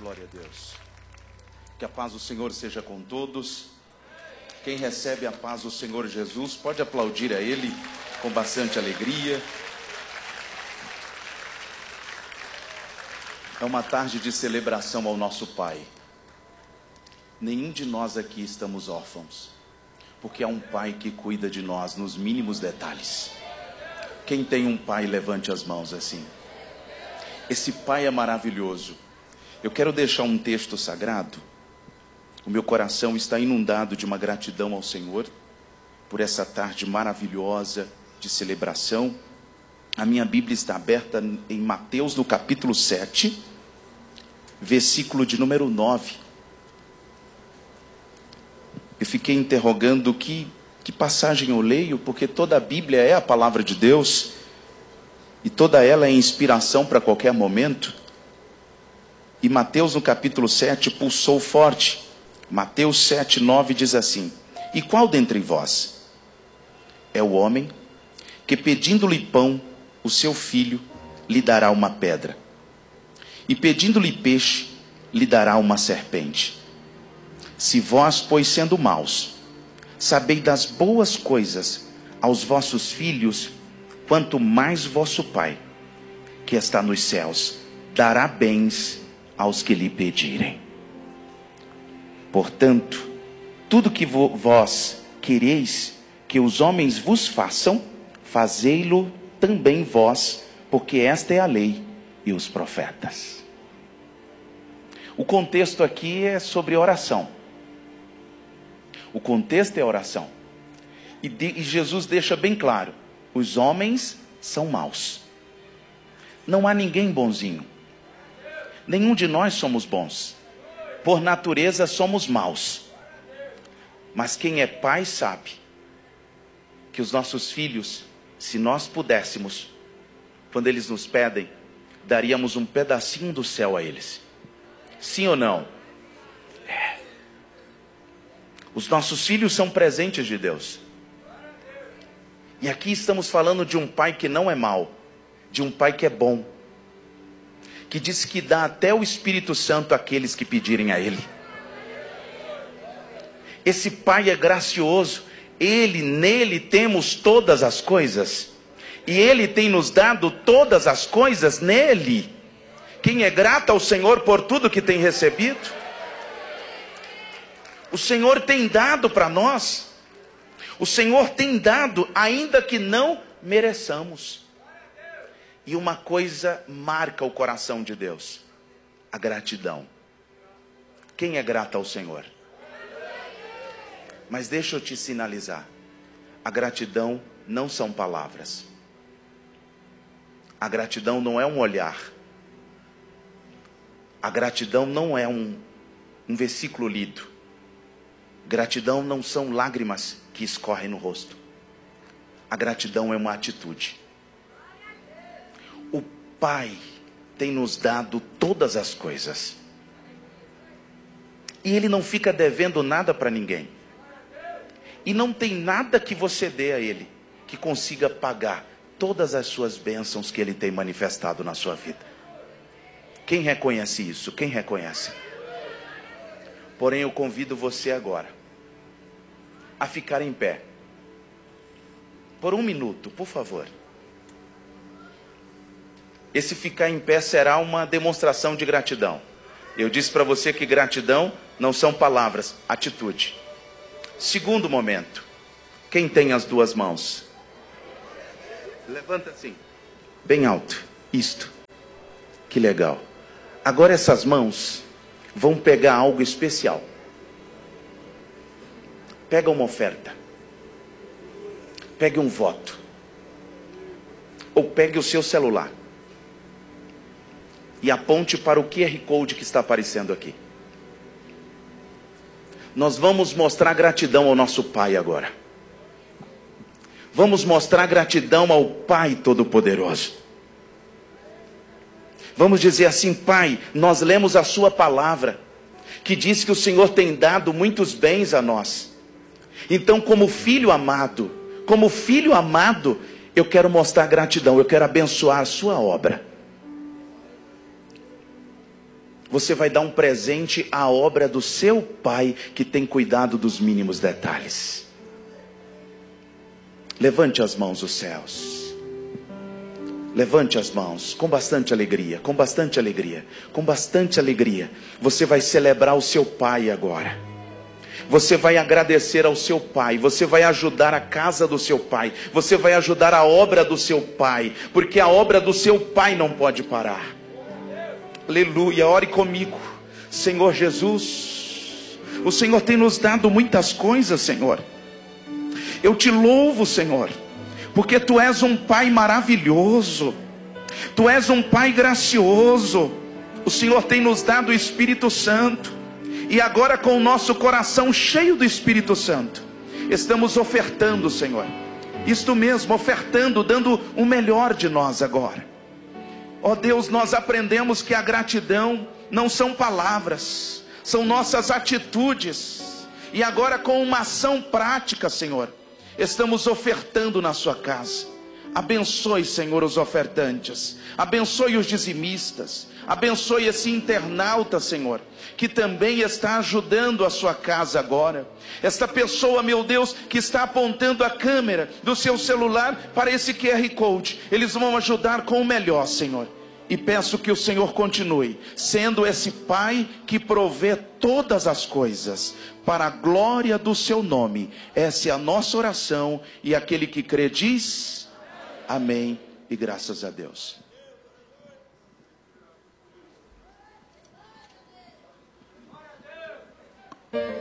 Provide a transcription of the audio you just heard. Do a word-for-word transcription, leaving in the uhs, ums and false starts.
Glória a Deus. Que a paz do Senhor seja com todos. Quem recebe a paz do Senhor Jesus, pode aplaudir a Ele com bastante alegria. É uma tarde de celebração ao nosso Pai. Nenhum de nós aqui estamos órfãos, porque há um Pai que cuida de nós nos mínimos detalhes. Quem tem um Pai, levante as mãos assim. Esse Pai é maravilhoso. Eu quero deixar um texto sagrado. O meu coração está inundado de uma gratidão ao Senhor por essa tarde maravilhosa de celebração. A minha Bíblia está aberta em Mateus, no capítulo sete, versículo de número nove. Eu fiquei interrogando que, que passagem eu leio, porque toda a Bíblia é a palavra de Deus e toda ela é inspiração para qualquer momento. E Mateus, no capítulo sete, pulsou forte. Mateus sete, nove diz assim: E qual dentre vós é o homem que, pedindo-lhe pão, o seu filho lhe dará uma pedra? E pedindo-lhe peixe, lhe dará uma serpente? Se vós, pois sendo maus, sabeis das boas coisas aos vossos filhos, quanto mais vosso Pai, que está nos céus, dará bens aos que lhe pedirem. Portanto, tudo que vo- vós quereis que os homens vos façam, fazei-lo também vós, porque esta é a lei e os profetas. O contexto aqui é sobre oração. O contexto é oração. E, de, e Jesus deixa bem claro: os homens são maus. Não há ninguém bonzinho. Nenhum de nós somos bons. Por natureza somos maus. Mas quem é pai sabe que os nossos filhos, se nós pudéssemos, quando eles nos pedem, daríamos um pedacinho do céu a eles. Sim ou não? É. Os nossos filhos são presentes de Deus. E aqui estamos falando de um pai que não é mau, de um pai que é bom, que diz que dá até o Espírito Santo àqueles que pedirem a Ele. Esse Pai é gracioso. Ele, nele temos todas as coisas. E Ele tem nos dado todas as coisas nele. Quem é grato ao Senhor por tudo que tem recebido? O Senhor tem dado para nós. O Senhor tem dado, ainda que não mereçamos. E uma coisa marca o coração de Deus: a gratidão. Quem é grato ao Senhor? Mas deixa eu te sinalizar: a gratidão não são palavras. A gratidão não é um olhar. A gratidão não é um, um versículo lido. Gratidão não são lágrimas que escorrem no rosto. A gratidão é uma atitude. O Pai tem nos dado todas as coisas. E Ele não fica devendo nada para ninguém. E não tem nada que você dê a Ele que consiga pagar todas as suas bênçãos que Ele tem manifestado na sua vida. Quem reconhece isso? Quem reconhece? Porém, eu convido você agora a ficar em pé. Por um minuto, por favor. Esse ficar em pé será uma demonstração de gratidão. Eu disse para você que gratidão não são palavras, atitude. Segundo momento. Quem tem as duas mãos? Levanta assim, bem alto. Isto. Que legal. Agora essas mãos vão pegar algo especial. Pega uma oferta. Pegue um voto. Ou pegue o seu celular e aponte para o Q R Code que está aparecendo aqui. Nós vamos mostrar gratidão ao nosso Pai agora. Vamos mostrar gratidão ao Pai Todo-Poderoso. Vamos dizer assim: Pai, nós lemos a sua palavra, que diz que o Senhor tem dado muitos bens a nós. Então, como filho amado, como filho amado, eu quero mostrar gratidão, eu quero abençoar a sua obra. você vai dar um presente à obra do seu Pai, que tem cuidado dos mínimos detalhes. Levante as mãos aos céus. Levante as mãos com bastante alegria, com bastante alegria, com bastante alegria. Você vai celebrar o seu Pai agora. Você vai agradecer ao seu Pai, você vai ajudar a casa do seu Pai, você vai ajudar a obra do seu Pai, porque a obra do seu Pai não pode parar. Aleluia, ore comigo. Senhor Jesus, o Senhor tem nos dado muitas coisas, Senhor. Eu te louvo, Senhor, porque Tu és um Pai maravilhoso, Tu és um Pai gracioso. O Senhor tem nos dado o Espírito Santo, e agora, com o nosso coração cheio do Espírito Santo, estamos ofertando, Senhor, isto mesmo, ofertando, dando o melhor de nós agora. Ó Deus, nós aprendemos que a gratidão não são palavras, são nossas atitudes. E agora, com uma ação prática, Senhor, estamos ofertando na sua casa. Abençoe, Senhor, os ofertantes, abençoe os dizimistas, abençoe esse internauta, Senhor, que também está ajudando a sua casa agora. Esta pessoa, meu Deus, que está apontando a câmera do seu celular para esse Q R Code, eles vão ajudar com o melhor, Senhor. E peço que o Senhor continue sendo esse Pai que provê todas as coisas para a glória do seu nome. Essa é a nossa oração, e aquele que crê diz amém e graças a Deus.